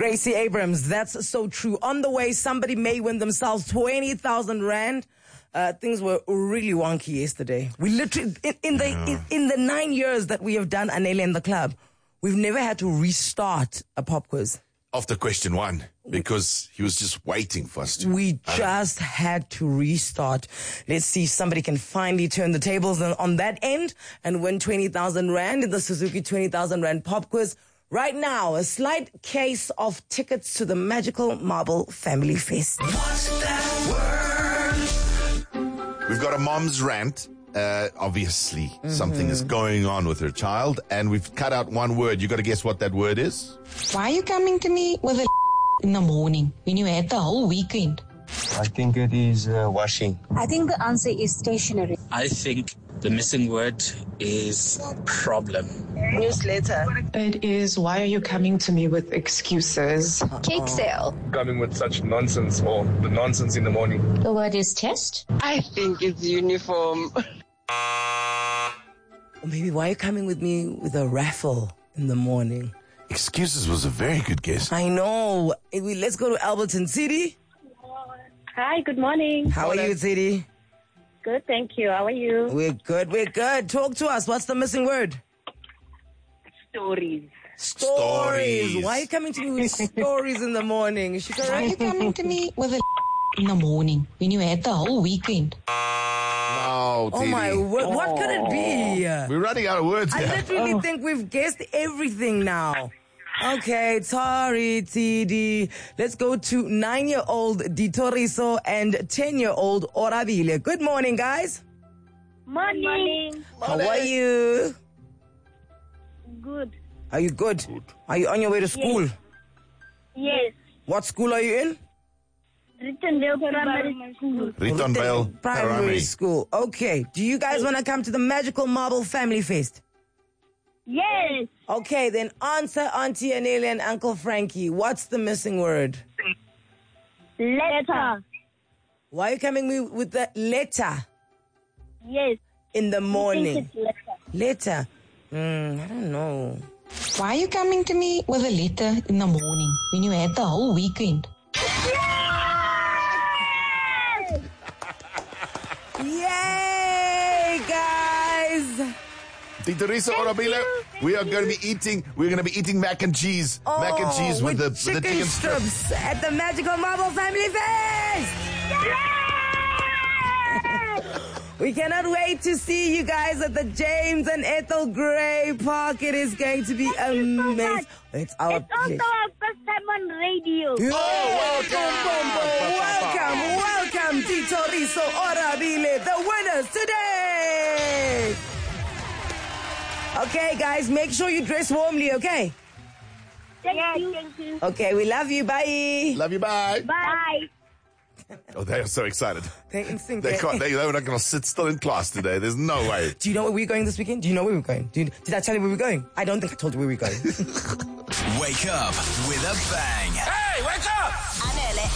Gracie Abrams, that's so true. On the way, somebody may win themselves 20,000 Rand. Things were really wonky yesterday. We literally, in the 9 years that we have done Anele in the club, we've never had to restart a pop quiz. After question 1, because he was just waiting for us to. We just had to restart. Let's see if somebody can finally turn the tables on that end and win 20,000 Rand in the Suzuki 20,000 Rand pop quiz. Right now, a slight case of tickets to the Magical Marble Family Fest. What's that word? We've got a mom's rant. Obviously, something is going on with her child, and we've cut out one word. You got to guess what that word is? Why are you coming to me with a in the morning when you had the whole weekend? I think it is washing. I think the answer is stationery. I think the missing word is problem. Newsletter. It is, why are you coming to me with excuses? Cake sale. Coming with such nonsense, or the nonsense in the morning. The word is test. I think it's uniform. Or maybe why are you coming with me with a raffle in the morning? Excuses was a very good guess. I know. Let's go to Alberton City. Hi, good morning. How are you, City? Good, thank you. How are you? We're good. Talk to us. What's the missing word? Stories. Stories. Why are you coming to me with stories in the morning? Is she Why are you correct? coming to me with a in the morning when you had the whole weekend? No, Oh my word. What could it be? We're running out of words I here. literally think we've guessed everything now. Okay, sorry, TD. Let's go to 9-year-old Ditoriso and 10-year-old Orabile. Good morning, guys. Morning. How are you? Good. Are you good? Are you on your way to school? Yes. What school are you in? Rittondale Primary School. Ritonvale Primary School. Okay. Do you guys want to come to the Magical Marble Family Fest? Yes. Okay, then answer Auntie Anele and Uncle Frankie. What's the missing word? Letter. Why are you coming with the letter Yes. in the I think morning? it's letter. Letter? I don't know. Why are you coming to me with a letter in the morning when you had the whole weekend? Yay, guys! Titoriso Orabile, we're going to be eating mac and cheese. Mac and cheese with the chicken strips. At the Magical Marble Family Fest! We cannot wait to see you guys at the James and Ethel Gray Park. It is going to be amazing. It's our It's also our first time on radio. Welcome, Titoriso Orabile, the winners today. Okay, guys, make sure you dress warmly, okay? Thank you. Okay, we love you. Bye. Love you, bye. Bye. Oh, they are so excited. They're in sync. They can't. They were not going to sit still in class today. There's no way. Do you know where we're going this weekend? Do you know where we're going? Did I tell you where we're going? I don't think I told you where we're going. Wake up with a bang. Hey, wake up!